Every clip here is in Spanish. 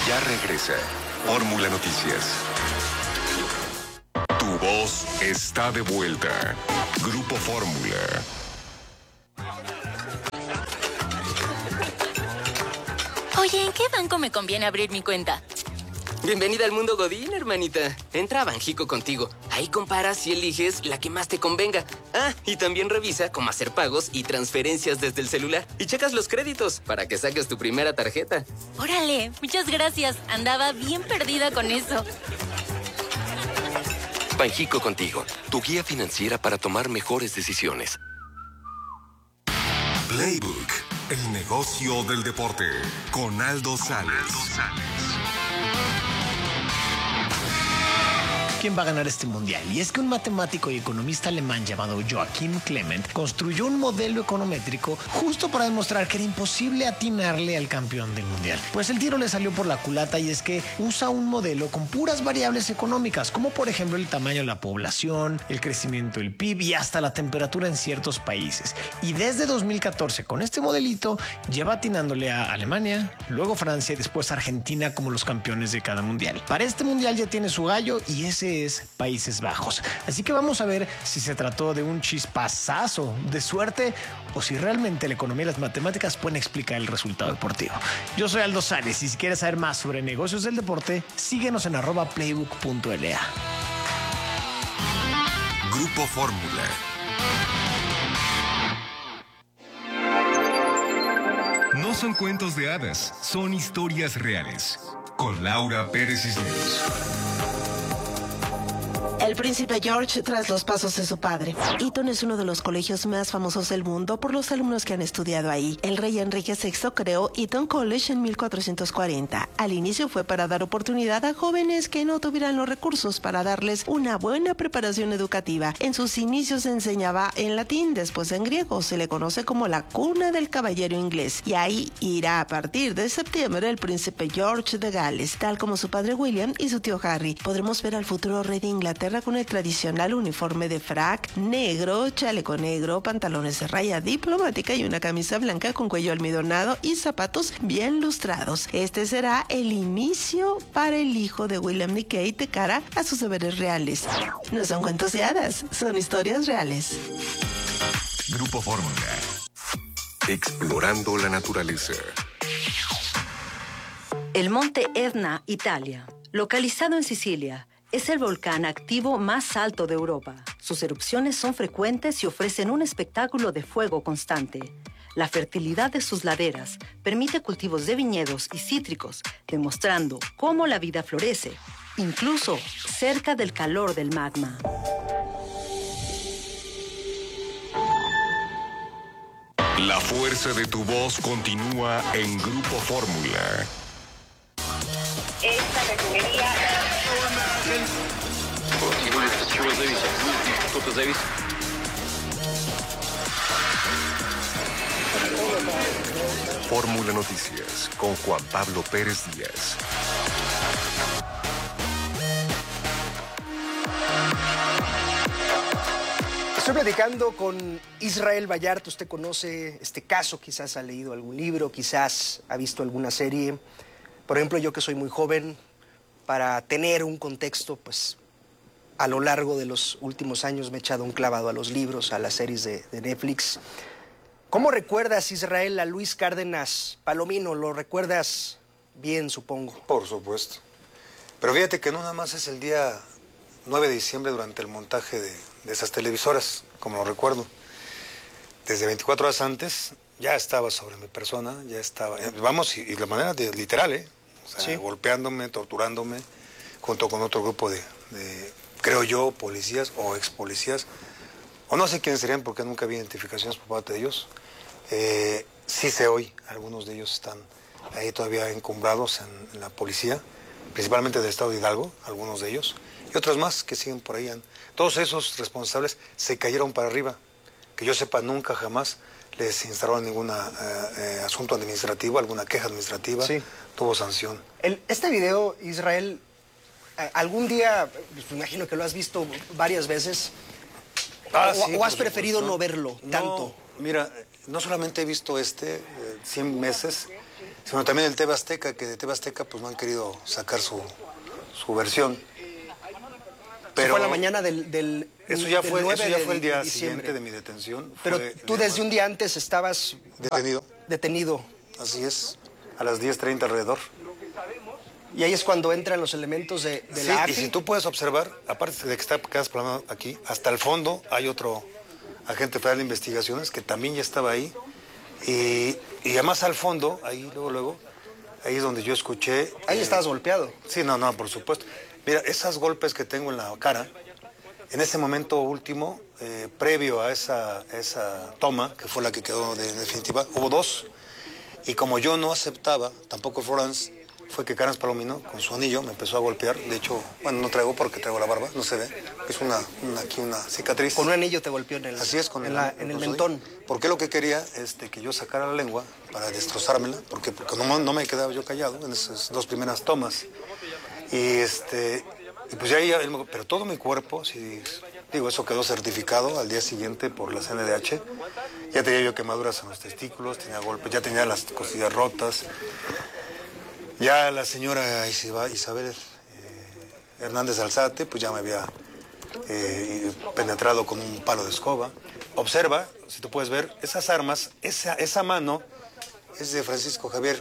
Ya regresa Fórmula Noticias. Tu voz está de vuelta. Grupo Fórmula. Oye, ¿en qué banco me conviene abrir mi cuenta? Bienvenida al mundo Godín, hermanita. Entra a Banjico contigo. Ahí comparas y eliges la que más te convenga. Ah, y también revisa cómo hacer pagos y transferencias desde el celular. Y checas los créditos para que saques tu primera tarjeta. Órale, muchas gracias. Andaba bien perdida con eso. Banjico contigo, tu guía financiera para tomar mejores decisiones. Playbook, el negocio del deporte, con Aldo Sales. ¿Quién va a ganar este mundial? Y es que un matemático y economista alemán llamado Joachim Clement construyó un modelo econométrico justo para demostrar que era imposible atinarle al campeón del mundial. Pues el tiro le salió por la culata, y es que usa un modelo con puras variables económicas, como por ejemplo el tamaño de la población, el crecimiento del PIB y hasta la temperatura en ciertos países. Y desde 2014, con este modelito, lleva atinándole a Alemania, luego Francia y después Argentina como los campeones de cada mundial. Para este mundial ya tiene su gallo, y ese es Países Bajos. Así que vamos a ver si se trató de un chispazazo de suerte o si realmente la economía y las matemáticas pueden explicar el resultado deportivo. Yo soy Aldo Sales, y si quieres saber más sobre negocios del deporte, síguenos en @playbook.la. Grupo Fórmula. No son cuentos de hadas, son historias reales. Con Laura Pérez Cisneros. El príncipe George tras los pasos de su padre. Eton es uno de los colegios más famosos del mundo por los alumnos que han estudiado ahí. El rey Enrique VI creó Eton College en 1440. Al inicio fue para dar oportunidad a jóvenes que no tuvieran los recursos para darles una buena preparación educativa. En sus inicios se enseñaba en latín, después en griego. Se le conoce como la cuna del caballero inglés. Y ahí irá a partir de septiembre el príncipe George de Gales, tal como su padre William y su tío Harry. Podremos ver al futuro rey de Inglaterra con el tradicional uniforme de frac negro, chaleco negro, pantalones de raya diplomática y una camisa blanca con cuello almidonado y zapatos bien lustrados. Este será el inicio para el hijo de William y Kate de cara a sus deberes reales. No son cuentos de hadas, son historias reales. Grupo Fórmula. Explorando la naturaleza. El monte Etna, Italia, localizado en Sicilia, es el volcán activo más alto de Europa. Sus erupciones son frecuentes y ofrecen un espectáculo de fuego constante. La fertilidad de sus laderas permite cultivos de viñedos y cítricos, demostrando cómo la vida florece, incluso cerca del calor del magma. La fuerza de tu voz continúa en Grupo Fórmula. Esta refinería... Fórmula Noticias con Juan Pablo Pérez Díaz. Estoy platicando con Israel Vallarta. Usted conoce este caso, quizás ha leído algún libro, quizás ha visto alguna serie. Por ejemplo, yo que soy muy joven, para tener un contexto, pues a lo largo de los últimos años me he echado un clavado a los libros, a las series de Netflix. ¿Cómo recuerdas, Israel, a Luis Cárdenas Palomino? ¿Lo recuerdas bien, supongo? Por supuesto. Pero fíjate que no nada más es el día 9 de diciembre durante el montaje de esas televisoras, como lo recuerdo. Desde 24 horas antes ya estaba sobre mi persona, ya estaba, vamos, y de manera literal, o sea, sí, golpeándome, torturándome, junto con otro grupo de, creo yo, policías o ex policías, o no sé quiénes serían porque nunca había identificaciones por parte de ellos. Sí sé hoy, algunos de ellos están ahí todavía encumbrados en la policía, principalmente del estado de Hidalgo, algunos de ellos, y otros más que siguen por ahí. Todos esos responsables se cayeron para arriba. Que yo sepa, nunca jamás les instalaron ningún asunto administrativo, alguna queja administrativa, sí, tuvo sanción. Este video, Israel, algún día, pues, me imagino que lo has visto varias veces, o has preferido no verlo tanto. No, mira, no solamente he visto 100 meses, sino también el TV Azteca, que de TV Azteca pues no han querido sacar su versión. Pero fue la mañana del eso ya fue el día diciembre. Siguiente de mi detención. Pero tú desde un día antes estabas... Detenido. Así es, a las 10:30 alrededor. Y ahí es cuando entran los elementos de la AFI. Y si tú puedes observar, aparte de que quedas planado aquí, hasta el fondo hay otro agente federal de investigaciones que también ya estaba ahí. Y además al fondo, ahí luego, ahí es donde yo escuché... Ahí estabas golpeado. Sí, no, por supuesto. Mira, esos golpes que tengo en la cara, en ese momento último, previo a esa toma, que fue la que quedó de definitiva, hubo dos. Y como yo no aceptaba, tampoco Florence, fue que Carens Palomino, con su anillo, me empezó a golpear. De hecho, bueno, no traigo porque traigo la barba, no se ve. Es aquí una cicatriz. Con un anillo te golpeó en el, así es, en el mentón. Porque lo que quería es que yo sacara la lengua para destrozármela, porque no me quedaba yo callado en esas dos primeras tomas. Y pues ya, pero todo mi cuerpo, digo, eso quedó certificado al día siguiente por la CNDH. Ya tenía yo quemaduras en los testículos, tenía golpes, ya tenía las costillas rotas. Ya la señora Isabel Hernández Alzate, pues ya me había penetrado con un palo de escoba. Observa, si tú puedes ver, esas armas, esa mano es de Francisco Javier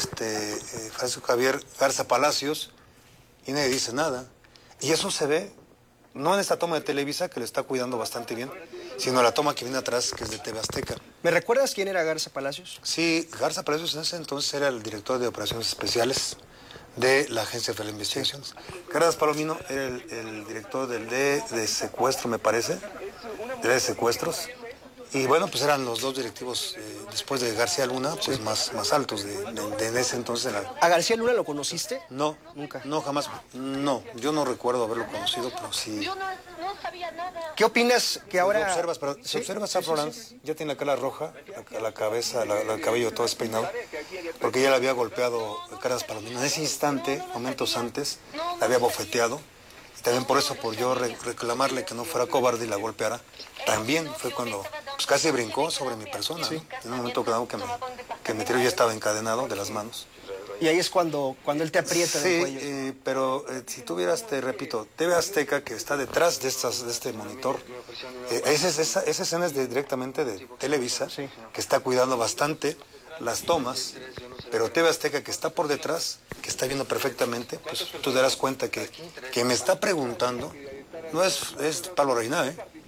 Garza Palacios y nadie dice nada. Y eso se ve, no en esta toma de Televisa, que le está cuidando bastante bien, sino la toma que viene atrás, que es de TV Azteca. ¿Me recuerdas quién era Garza Palacios? Sí, Garza Palacios en ese entonces era el director de operaciones especiales de la Agencia Federal de Investigaciones. Garza Palomino era el director de secuestro, me parece, de secuestros. Y bueno, pues eran los dos directivos, después de García Luna, pues más altos de ese entonces. ¿A García Luna lo conociste? No, nunca. No, jamás. No, yo no recuerdo haberlo conocido, pero sí. Yo no sabía nada. ¿Qué opinas que ahora... Si observas a Florence, ya tiene la cara roja, la cabeza, el cabello todo despeinado, porque ya le había golpeado Carens Palomino. En ese instante, momentos antes, la había bofeteado. Y también por eso, por yo reclamarle que no fuera cobarde y la golpeara, también fue cuando pues, casi brincó sobre mi persona. Sí. En un momento que mi tiro ya estaba encadenado de las manos. Y ahí es cuando él te aprieta del cuello. Sí, pero si tú vieras, te repito, TV Azteca, que está detrás de este monitor, esa escena es directamente de Televisa, sí, que está cuidando bastante las tomas, pero TV Azteca, que está por detrás, que está viendo perfectamente, pues tú te darás cuenta que me está preguntando, no es Pablo Reina,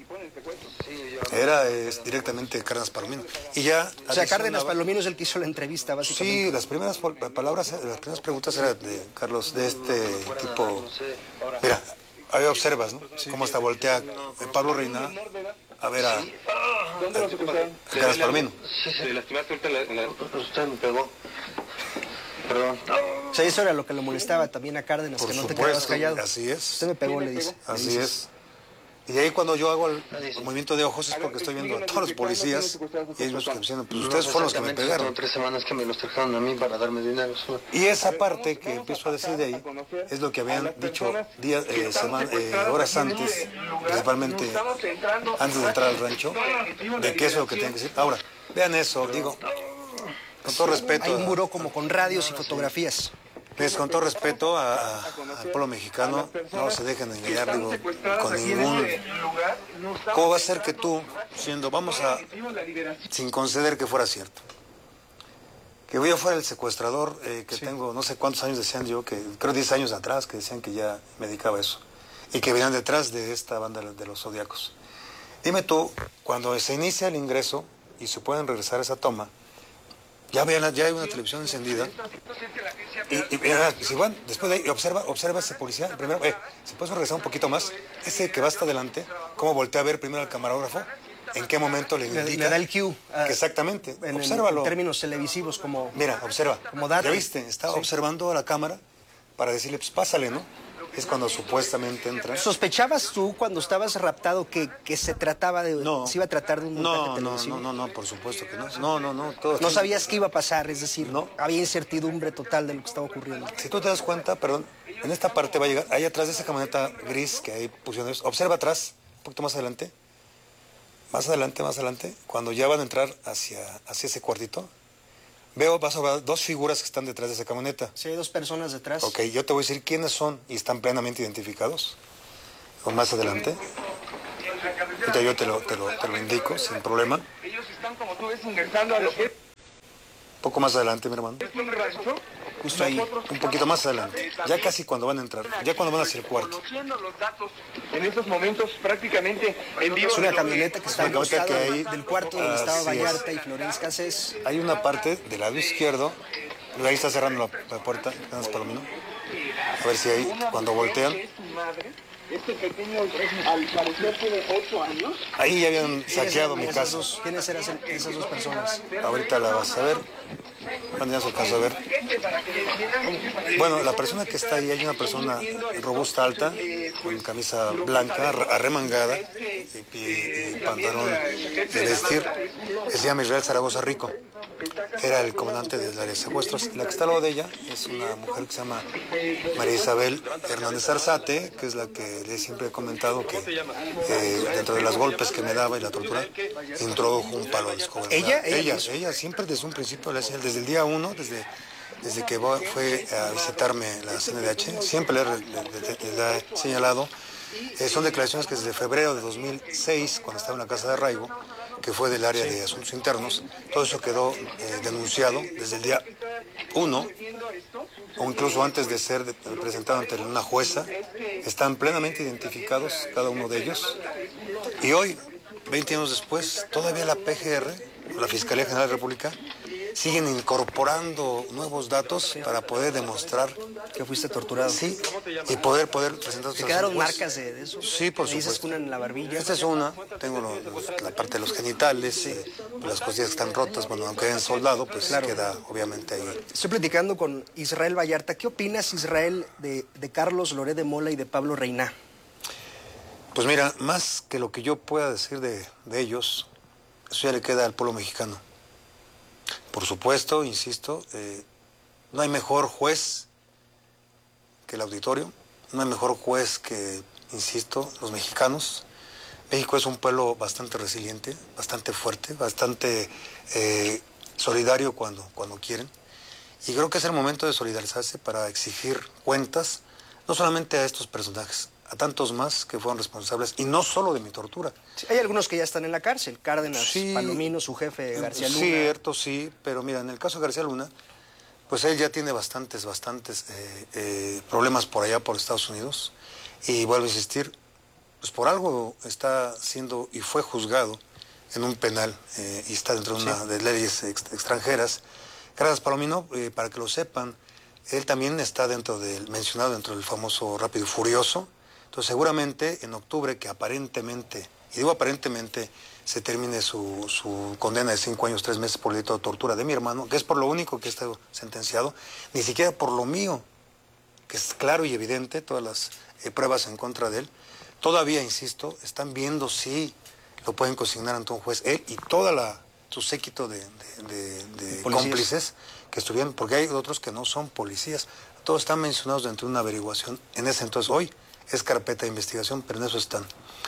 es directamente Cárdenas Palomino. Y ya, o sea, Cárdenas Palomino es el que hizo la entrevista, básicamente. Sí, las primeras preguntas eran de Carlos, de este tipo. Mira, ahí observas, ¿no? Sí. Cómo hasta voltea Pablo Reina a ver a Cárdenas Palomino. Sí, lastimaste ahorita usted me pegó. Perdón. O sea, eso era lo que le molestaba también a Cárdenas, por que no supuesto, te quedabas callado. Así es. Usted me pegó, le dice. Así es. Y ahí cuando yo hago el movimiento de ojos es porque estoy viendo a todos los policías y ellos me dicen, pues ustedes fueron los que me pegaron. 3 semanas que me los trajeron a mí para darme dinero. Y esa parte que empiezo a decir de ahí es lo que habían dicho horas antes, principalmente antes de entrar al rancho, de que eso es lo que tienen que decir. Ahora, vean eso, digo, con todo respeto. Hay un muro como con radios y fotografías. Pues con todo respeto al pueblo mexicano, no se dejen engañar, digo, con ningún... ¿Cómo va a ser que tú, sin conceder que fuera cierto, que yo fuera el secuestrador, que sí, tengo no sé cuántos años decían yo, que creo 10 años atrás, que decían que ya me dedicaba a eso, y que venían detrás de esta banda de los Zodiacos? Dime tú, cuando se inicia el ingreso y se pueden regresar a esa toma, ya hay una televisión encendida. Y si van, después de ahí, observa ese policía. Primero, si puedes regresar un poquito más, ese que va hasta adelante, cómo voltea a ver primero al camarógrafo, en qué momento le indica. Le da el cue. Exactamente, obsérvalo. En términos televisivos, como... Mira, observa. Como dato. ¿Ya viste? Está observando a la cámara para decirle, pues pásale, ¿no? Es cuando supuestamente entra. ¿Sospechabas tú cuando estabas raptado que se trataba de... No. Se iba a tratar de un montaje televisivo? No, por supuesto que no. No. No sabías qué iba a pasar, es decir, no, había incertidumbre total de lo que estaba ocurriendo. Si tú te das cuenta, perdón, en esta parte va a llegar, ahí atrás de esa camioneta gris que ahí pusieron, observa atrás, un poquito más adelante, cuando ya van a entrar hacia ese cuartito, vas a ver dos figuras que están detrás de esa camioneta. Sí, hay dos personas detrás. Ok, yo te voy a decir quiénes son y están plenamente identificados. O más adelante. Ahorita yo te lo indico sin problema. Ellos están, como tú ves, ingresando a lo que... Un poco más adelante, mi hermano. Justo ahí. Un poquito más adelante. Ya casi cuando van a entrar. Ya cuando van hacia el cuarto. Conociendo los datos en estos momentos prácticamente en vivo. Es una camioneta que está al costado que hay- del cuarto donde estaba Así es. Vallarta y Florence Cassés. Hay una parte del lado izquierdo. Ahí está cerrando la puerta. Nada más palomino. A ver si ahí, cuando voltean. Este pequeño, al parecer, tiene 8 años. Ahí ya habían saqueado mi casa. ¿Quiénes eran esas dos personas? Ahorita la vas a ver. Cuando ya se alcanza a ver. Bueno, la persona que está ahí, hay una persona robusta, alta, con camisa blanca, arremangada y pantalón de vestir. Se llama Israel Zaragoza Rico. Era el comandante del área de secuestros. La que está al lado de ella es una mujer que se llama María Isabel Hernández Arzate, que es la que le siempre he comentado que dentro de los golpes que me daba y la tortura, introdujo un palo de escoba. Ella siempre desde un principio, desde el día 1, desde que fue a visitarme la CNDH, siempre le he señalado. Son declaraciones que desde febrero de 2006, cuando estaba en la casa de arraigo, que fue del área de asuntos internos, todo eso quedó denunciado desde el día 1, o incluso antes de ser presentado ante una jueza. Están plenamente identificados cada uno de ellos. Y hoy, 20 años después, todavía la PGR, la Fiscalía General de la República, siguen incorporando nuevos datos para poder demostrar que fuiste torturado. Sí, y poder presentar. ¿Te quedaron marcas de eso? Sí, por supuesto. Dices que una en la barbilla. Esta es una. Tengo la parte de los genitales, las costillas que están rotas. Bueno, aunque hayan soldado, pues claro, queda obviamente ahí. Estoy platicando con Israel Vallarta. ¿Qué opinas, Israel, de Carlos Loret de Mola y de Pablo Reina? Pues mira, más que lo que yo pueda decir de ellos, eso ya le queda al pueblo mexicano. Por supuesto, insisto, no hay mejor juez que el auditorio, no hay mejor juez que, insisto, los mexicanos. México es un pueblo bastante resiliente, bastante fuerte, bastante solidario cuando quieren. Y creo que es el momento de solidarizarse para exigir cuentas, no solamente a estos personajes, a tantos más que fueron responsables, y no solo de mi tortura. Sí, hay algunos que ya están en la cárcel, Cárdenas, sí, Palomino, su jefe, García Luna. Cierto, sí, pero mira, en el caso de García Luna, pues él ya tiene bastantes problemas por allá, por Estados Unidos, y vuelvo a insistir, pues por algo está siendo y fue juzgado en un penal, y está dentro de una de leyes extranjeras. Cárdenas Palomino, para que lo sepan, él también está mencionado dentro del famoso Rápido y Furioso. Entonces seguramente en octubre, que aparentemente, y digo aparentemente, se termine su condena de 5 años, 3 meses por delito de tortura de mi hermano, que es por lo único que está sentenciado, ni siquiera por lo mío, que es claro y evidente, todas las pruebas en contra de él. Todavía, insisto, están viendo si lo pueden consignar ante un juez, él y su séquito de cómplices que estuvieron, porque hay otros que no son policías. Todos están mencionados dentro de una averiguación en ese entonces. Hoy es carpeta de investigación, pero en eso están.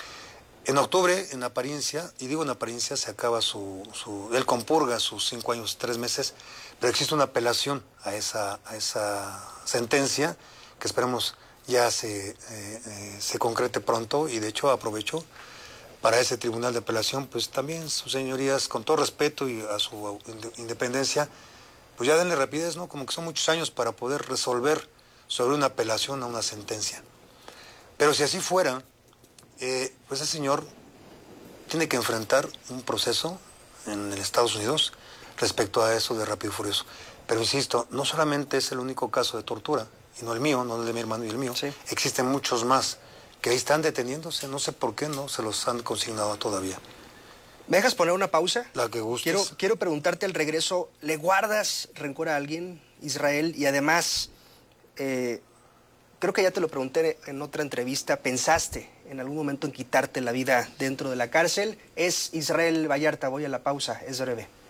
En octubre, en apariencia, y digo en apariencia, se acaba él compurga sus 5 años, 3 meses, pero existe una apelación a esa sentencia que esperemos ya se concrete pronto, y de hecho aprovecho para ese tribunal de apelación, pues también sus señorías, con todo respeto y a su independencia, pues ya denle rapidez, ¿no? Como que son muchos años para poder resolver sobre una apelación a una sentencia. Pero si así fuera, pues ese señor tiene que enfrentar un proceso en el Estados Unidos respecto a eso de Rápido y Furioso. Pero insisto, no solamente es el único caso de tortura, y no el mío, no el de mi hermano y el mío, existen muchos más que ahí están deteniéndose, no sé por qué no se los han consignado todavía. ¿Me dejas poner una pausa? La que gustes. Quiero preguntarte al regreso, ¿le guardas rencor a alguien, Israel? Y además, creo que ya te lo pregunté en otra entrevista, ¿pensaste en algún momento en quitarte la vida dentro de la cárcel? Es Israel Vallarta, voy a la pausa, es breve.